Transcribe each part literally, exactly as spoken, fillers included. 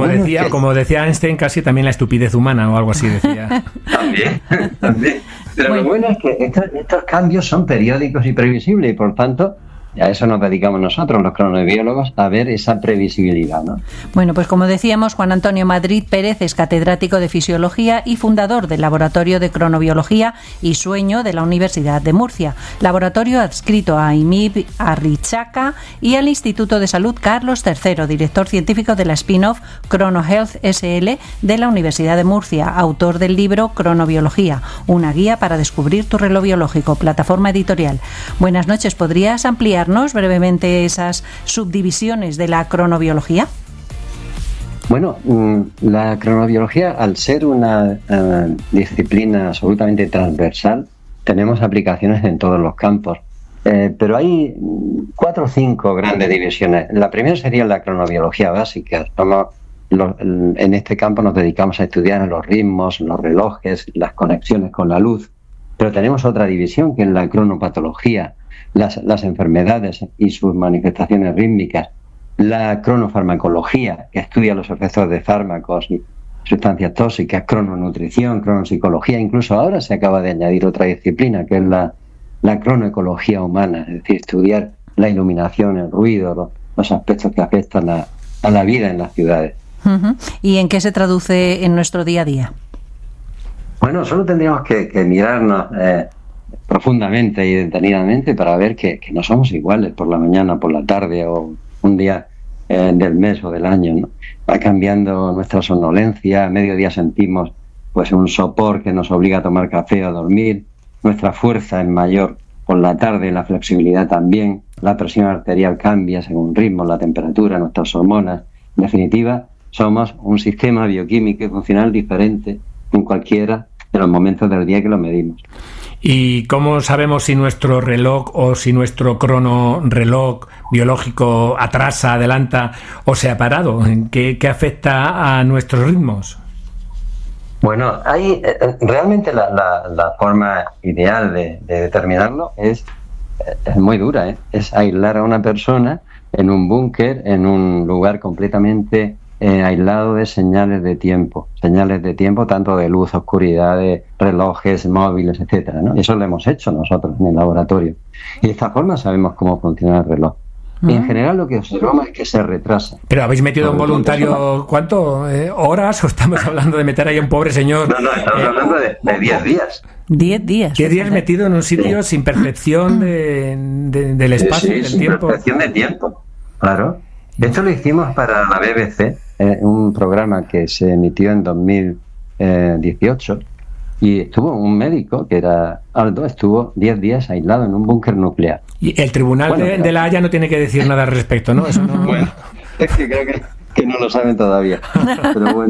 bueno decía, es que... como decía Einstein, casi también la estupidez humana o algo así decía. También, también. Pero Bueno. lo bueno es que estos, estos cambios son periódicos y previsibles y por tanto a eso nos dedicamos nosotros, los cronobiólogos, a ver esa previsibilidad, ¿no? Bueno, pues como decíamos, Juan Antonio Madrid Pérez es catedrático de Fisiología y fundador del Laboratorio de Cronobiología y Sueño de la Universidad de Murcia, laboratorio adscrito a I M I B Arrixaca y al Instituto de Salud Carlos tercero, director científico de la spin-off ChronoHealth S L de la Universidad de Murcia, autor del libro Cronobiología, una guía para descubrir tu reloj biológico, plataforma editorial. Buenas noches, ¿podrías ampliar brevemente esas subdivisiones de la cronobiología? Bueno, la cronobiología, al ser una uh, disciplina absolutamente transversal, tenemos aplicaciones en todos los campos. Eh, pero hay cuatro o cinco grandes divisiones. La primera sería la cronobiología básica. Somos los, en este campo nos dedicamos a estudiar los ritmos, los relojes, las conexiones con la luz. Pero tenemos otra división que es la cronopatología. Las, las enfermedades y sus manifestaciones rítmicas, la cronofarmacología, que estudia los efectos de fármacos y sustancias tóxicas, crononutrición, cronopsicología, incluso ahora se acaba de añadir otra disciplina que es la, la cronoecología humana, es decir, estudiar la iluminación, el ruido, los, los aspectos que afectan a, a la vida en las ciudades. Uh-huh. ¿Y en qué se traduce en nuestro día a día? Bueno, solo tendríamos que, que mirarnos eh, profundamente y detenidamente para ver que, que no somos iguales por la mañana, por la tarde o un día eh, del mes o del año, ¿no? Va cambiando nuestra somnolencia, a mediodía sentimos pues un sopor que nos obliga a tomar café o a dormir, nuestra fuerza es mayor por la tarde, la flexibilidad también, la presión arterial cambia según ritmo, la temperatura, nuestras hormonas. En definitiva, somos un sistema bioquímico y funcional diferente en cualquiera de los momentos del día que lo medimos. ¿Y cómo sabemos si nuestro reloj o si nuestro cronorreloj biológico atrasa, adelanta o se ha parado? ¿Qué, qué afecta a nuestros ritmos? Bueno, hay realmente la, la, la forma ideal de, de determinarlo es, es muy dura, ¿eh? Es aislar a una persona en un búnker, en un lugar completamente Eh, aislado de señales de tiempo, señales de tiempo tanto de luz, oscuridad, de relojes, móviles, etcétera, ¿no? Eso lo hemos hecho nosotros en el laboratorio. Y de esta forma sabemos cómo funciona el reloj. Y en general lo que observamos es que se retrasa. Pero habéis metido a un voluntario, ¿cuánto? Eh, ¿Horas? ¿O estamos hablando de meter ahí a un pobre señor? No, no, estamos eh, hablando de diez días. Diez días. Diez días metido en un sitio sí. sin percepción de, de, del espacio sí, y del sin tiempo. percepción de tiempo, claro. Esto lo hicimos para la B B C, eh, un programa que se emitió en dos mil dieciocho, y estuvo un médico, que era Aldo, estuvo diez días aislado en un búnker nuclear. Y el Tribunal bueno, de, claro. de la Haya no tiene que decir nada al respecto, ¿no? Eso no... Bueno, es que creo que, que no lo saben todavía, pero bueno.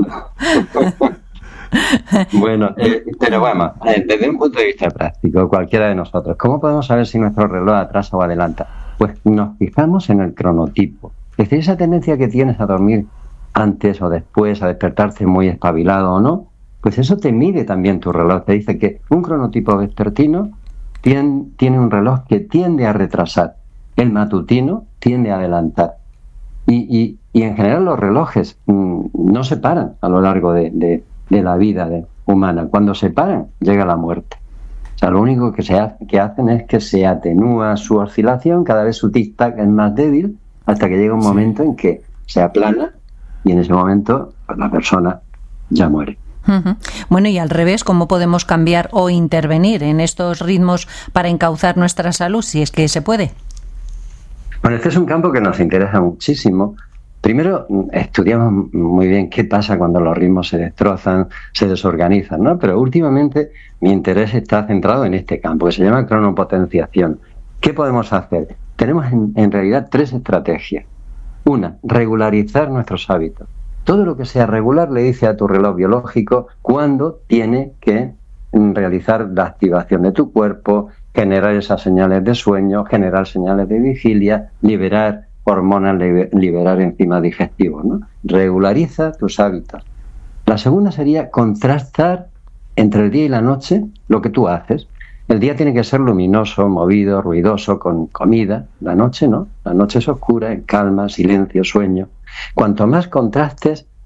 Bueno, eh, pero vamos, eh, desde un punto de vista práctico, cualquiera de nosotros, ¿cómo podemos saber si nuestro reloj atrasa o adelanta? Pues nos fijamos en el cronotipo. Es decir, esa tendencia que tienes a dormir antes o después, a despertarte muy espabilado o no, pues eso te mide también tu reloj. Te dice que un cronotipo vespertino tiene, tiene un reloj que tiende a retrasar, el matutino tiende a adelantar. Y, y, y en general los relojes mmm, no se paran a lo largo de, de, de la vida de, humana. Cuando se paran, llega la muerte. O sea, lo único que, se hace, que hacen es que se atenúa su oscilación, cada vez su tic-tac es más débil, hasta que llega un momento en que se aplana y en ese momento pues, la persona ya muere. Uh-huh. Bueno, y al revés, ¿cómo podemos cambiar o intervenir en estos ritmos para encauzar nuestra salud, si es que se puede? Bueno, este es un campo que nos interesa muchísimo. Primero, estudiamos muy bien qué pasa cuando los ritmos se destrozan, se desorganizan, ¿no? Pero últimamente mi interés está centrado en este campo, que se llama cronopotenciación. ¿Qué podemos hacer? Tenemos en, en realidad tres estrategias. Una, regularizar nuestros hábitos. Todo lo que sea regular le dice a tu reloj biológico cuándo tiene que realizar la activación de tu cuerpo, generar esas señales de sueño, generar señales de vigilia, liberar hormonas, liberar enzimas digestivos, ¿no? Regulariza tus hábitos. La segunda sería contrastar entre el día y la noche lo que tú haces. El día tiene que ser luminoso, movido, ruidoso, con comida. La noche no. La noche es oscura, en calma, silencio, sueño. Cuanto más contrastes,